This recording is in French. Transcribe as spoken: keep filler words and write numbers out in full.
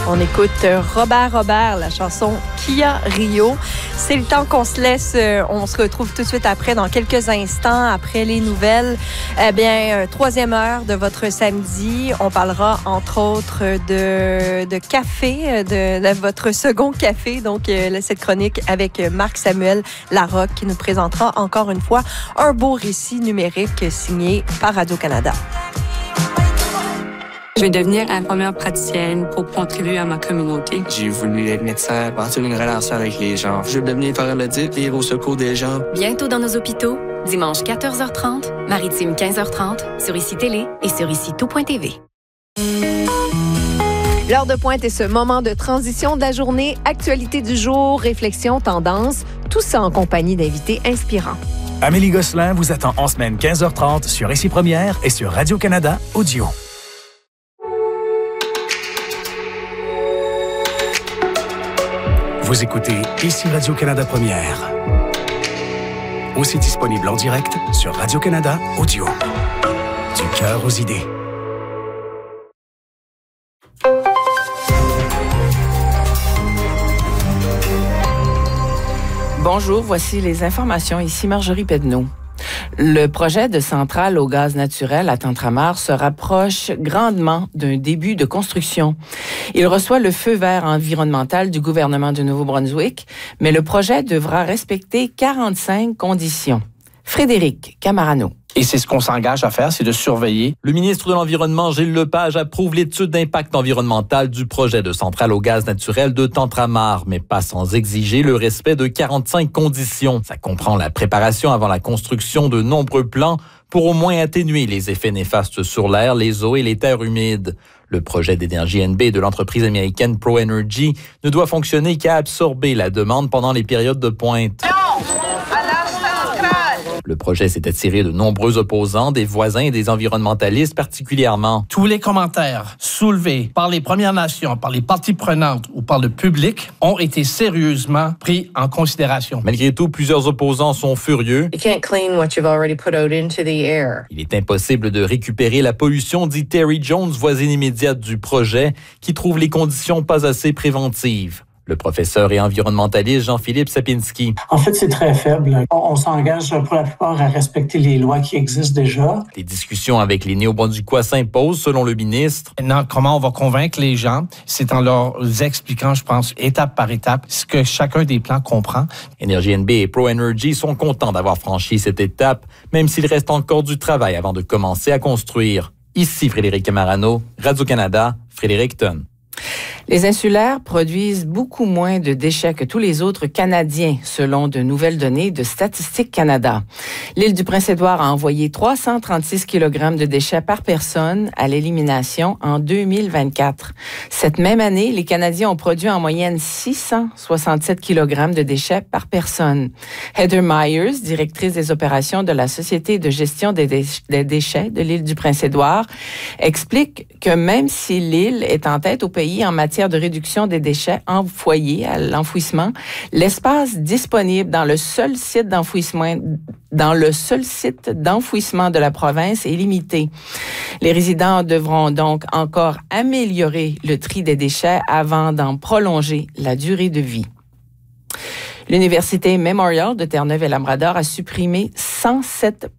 On écoute Robert Robert, la chanson Kia Rio. C'est le temps qu'on se laisse. On se retrouve tout de suite après, dans quelques instants, après les nouvelles. Eh bien, troisième heure de votre samedi. On parlera, entre autres, de, de café, de, de votre second café. Donc, cette chronique avec Marc-Samuel Larocque qui nous présentera encore une fois un beau récit numérique signé par Radio-Canada. Je vais devenir infirmière praticienne pour contribuer à ma communauté. J'ai voulu être médecin, bâtir une relation avec les gens. Je veux devenir paramédic, vivre au secours des gens. Bientôt dans nos hôpitaux, dimanche quatorze heures trente, Maritime quinze heures trente, sur Ici Télé et sur ici tout point t v. L'heure de pointe est ce moment de transition de la journée, actualité du jour, réflexion, tendance, tout ça en compagnie d'invités inspirants. Amélie Gosselin vous attend en semaine quinze heures trente sur Ici Première et sur Radio-Canada Audio. Vous écoutez Ici Radio-Canada Première. Aussi disponible en direct sur Radio-Canada Audio. Du cœur aux idées. Bonjour, voici les informations. Ici Marjorie Pedneau. Le projet de centrale au gaz naturel à Tantramar se rapproche grandement d'un début de construction. Il reçoit le feu vert environnemental du gouvernement du Nouveau-Brunswick, mais le projet devra respecter quarante-cinq conditions. Frédéric Camarano. Et c'est ce qu'on s'engage à faire, c'est de surveiller. Le ministre de l'Environnement, Gilles Lepage, approuve l'étude d'impact environnemental du projet de centrale au gaz naturel de Tantramar, mais pas sans exiger le respect de quarante-cinq conditions. Ça comprend la préparation avant la construction de nombreux plans pour au moins atténuer les effets néfastes sur l'air, les eaux et les terres humides. Le projet d'énergie N B de l'entreprise américaine ProEnergy ne doit fonctionner qu'à absorber la demande pendant les périodes de pointe. Le projet s'est attiré de nombreux opposants, des voisins et des environnementalistes particulièrement. Tous les commentaires soulevés par les Premières Nations, par les parties prenantes ou par le public ont été sérieusement pris en considération. Malgré tout, plusieurs opposants sont furieux. You can't clean what you've already put out into the air. Il est impossible de récupérer la pollution, dit Terry Jones, voisine immédiate du projet, qui trouve les conditions pas assez préventives. Le professeur et environnementaliste Jean-Philippe Sapinski. En fait, c'est très faible. On, on s'engage pour la plupart à respecter les lois qui existent déjà. Les discussions avec les Néo-Brunswickois s'imposent, selon le ministre. Maintenant, comment on va convaincre les gens? C'est en leur expliquant, je pense, étape par étape, ce que chacun des plans comprend. Énergie N B et ProEnergy sont contents d'avoir franchi cette étape, même s'il reste encore du travail avant de commencer à construire. Ici Frédéric Camarano, Radio-Canada, Fredericton. Les insulaires produisent beaucoup moins de déchets que tous les autres Canadiens, selon de nouvelles données de Statistique Canada. L'île du Prince-Édouard a envoyé trois cent trente-six kilogrammes de déchets par personne à l'élimination en deux mille vingt-quatre. Cette même année, les Canadiens ont produit en moyenne six cent soixante-sept kilogrammes de déchets par personne. Heather Myers, directrice des opérations de la Société de gestion des, déch- des déchets de l'île du Prince-Édouard, explique que même si l'île est en tête au pays en matière de réduction des déchets envoyés à l'enfouissement, l'espace disponible dans le seul site d'enfouissement dans le seul site d'enfouissement de la province est limité. Les résidents devront donc encore améliorer le tri des déchets avant d'en prolonger la durée de vie. L'Université Memorial de Terre-Neuve et Labrador a supprimé cent sept